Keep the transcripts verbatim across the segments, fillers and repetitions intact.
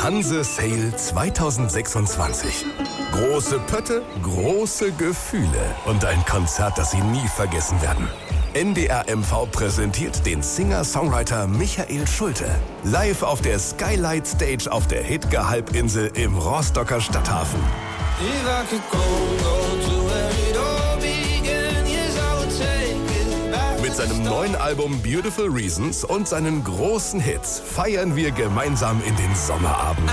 Hanse Sale zwanzig sechsundzwanzig. Große Pötte, große Gefühle und ein Konzert, das Sie nie vergessen werden. N D R M V präsentiert den Singer-Songwriter Michael Schulte. Live auf der Skylight Stage auf der Hidge-Halbinsel im Rostocker Stadthafen. Mit seinem neuen Album Beautiful Reasons und seinen großen Hits feiern wir gemeinsam in den Sommerabend.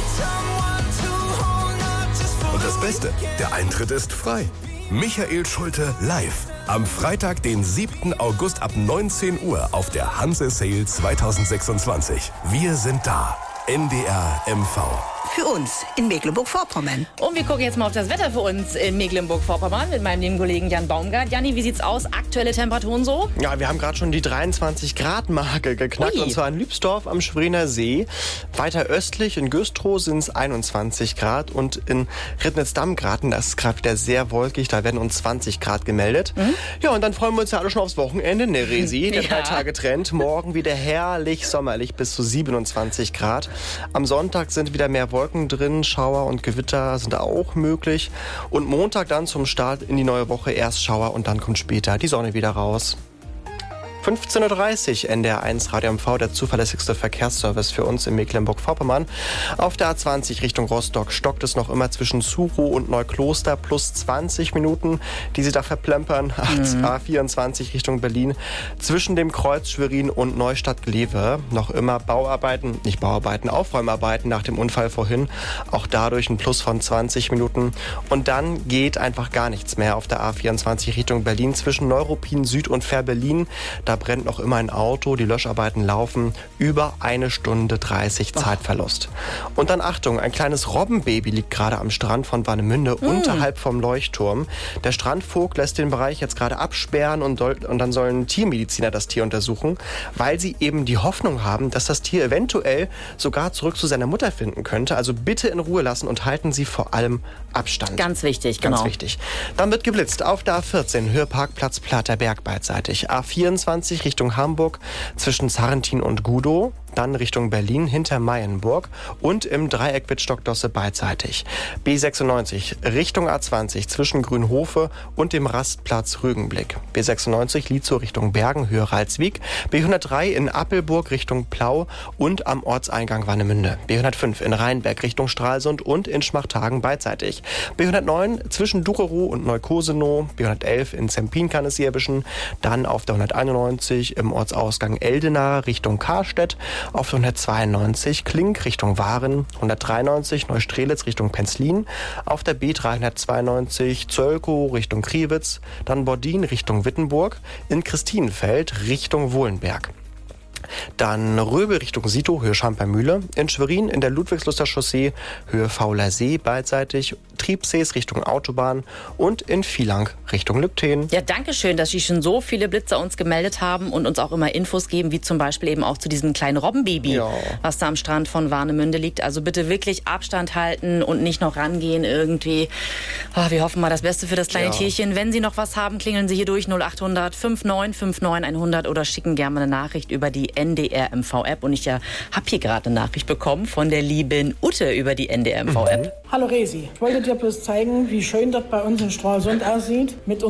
Und das Beste, der Eintritt ist frei. Michael Schulte live. Am Freitag, den siebten August ab neunzehn Uhr auf der Hanse Sale zwanzig sechsundzwanzig. Wir sind da. N D R M V. Für uns in Mecklenburg-Vorpommern. Und wir gucken jetzt mal auf das Wetter für uns in Mecklenburg-Vorpommern mit meinem lieben Kollegen Jan Baumgart. Janni, wie sieht's aus? Aktuelle Temperaturen so? Ja, wir haben gerade schon die dreiundzwanzig Grad Marke geknackt. Ui. Und zwar in Lübsdorf am Schweriner See. Weiter östlich in Güstrow sind es einundzwanzig Grad. Und in Rittnitz-Dammgarten, das ist gerade wieder sehr wolkig, da werden uns zwanzig Grad gemeldet. Mhm. Ja, und dann freuen wir uns ja alle schon aufs Wochenende, ne Resi? Der Ja. drei Tage Trend. Morgen wieder herrlich sommerlich bis zu siebenundzwanzig Grad. Am Sonntag sind wieder mehr Wolken drin. Schauer und Gewitter sind auch möglich. Und Montag dann zum Start in die neue Woche erst Schauer und dann kommt später die Sonne wieder raus. fünfzehn Uhr dreißig, N D R eins Radio M V, der zuverlässigste Verkehrsservice für uns in Mecklenburg-Vorpommern. Auf der A zwanzig Richtung Rostock stockt es noch immer zwischen Suchow und Neukloster plus zwanzig Minuten, die Sie da verplempern. Mhm. A vierundzwanzig Richtung Berlin zwischen dem Kreuz Schwerin und Neustadt-Glewe noch immer Bauarbeiten, nicht Bauarbeiten, Aufräumarbeiten nach dem Unfall vorhin. Auch dadurch ein Plus von zwanzig Minuten. Und dann geht einfach gar nichts mehr auf der A vierundzwanzig Richtung Berlin zwischen Neuruppin Süd und Fährberlin. Da brennt noch immer ein Auto, die Löscharbeiten laufen. Über eine Stunde dreißig Zeitverlust. Und dann Achtung, ein kleines Robbenbaby liegt gerade am Strand von Warnemünde mm. unterhalb vom Leuchtturm. Der Strandvogt lässt den Bereich jetzt gerade absperren und, soll, und dann sollen Tiermediziner das Tier untersuchen, weil sie eben die Hoffnung haben, dass das Tier eventuell sogar zurück zu seiner Mutter finden könnte. Also bitte in Ruhe lassen und halten Sie vor allem Abstand. Ganz wichtig, Ganz genau. wichtig. Dann wird geblitzt auf der A vierzehn, Höheparkplatz Platerberg beidseitig. A vierundzwanzig Richtung Hamburg zwischen Sarrentin und Gudow. Dann Richtung Berlin hinter Mayenburg und im Dreieck Wittstock-Dosse beidseitig. B sechsundneunzig Richtung A zwanzig zwischen Grünhofe und dem Rastplatz Rügenblick. B sechsundneunzig Lietzow Richtung Bergen, Höhe Ralswiek. B hundertdrei in Appelburg Richtung Plau und am Ortseingang Warnemünde. B hundertfünf in Rheinberg Richtung Stralsund und in Schmachthagen beidseitig. B hundertneun zwischen Ducherow und Neukosenow. B hundertelf in Zempin kann es hier erwischen. Dann auf der hunderteinundneunzig im Ortsausgang Eldena Richtung Karstedt. Auf hundertzweiundneunzig Klink Richtung Waren, hundertdreiundneunzig Neustrelitz Richtung Penzlin, auf der B dreihundertzweiundneunzig Zölkow Richtung Kriwitz, dann Bordin Richtung Wittenburg, in Christinenfeld Richtung Wohlenberg. Dann Röbel Richtung Sito, Höhe Schampermühle. In Schwerin in der Ludwigsluster Chaussee, Höhe Fauler See beidseitig. Triebsees Richtung Autobahn und in Vielang Richtung Lübten. Ja, danke schön, dass Sie schon so viele Blitzer uns gemeldet haben und uns auch immer Infos geben, wie zum Beispiel eben auch zu diesem kleinen Robbenbaby, Ja. was da am Strand von Warnemünde liegt. Also bitte wirklich Abstand halten und nicht noch rangehen irgendwie. Oh, wir hoffen mal das Beste für das kleine Ja. Tierchen. Wenn Sie noch was haben, klingeln Sie hier durch null acht hundert fünfundneunzig fünfundneunzig hundert oder schicken gerne eine Nachricht über die N D R M V-App. Und ich ja, habe hier gerade eine Nachricht bekommen von der lieben Ute über die N D R M V-App. Hallo Resi, ich wollte dir bloß zeigen, wie schön das bei uns in Stralsund aussieht mit